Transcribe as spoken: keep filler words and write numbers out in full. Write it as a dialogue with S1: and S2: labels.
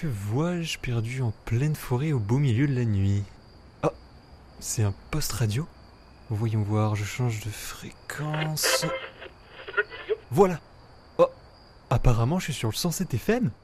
S1: Que vois-je perdu en pleine forêt au beau milieu de la nuit? Ah, c'est un poste radio? Voyons voir, je change de fréquence. Voilà. Oh, apparemment je suis sur le cent sept F M.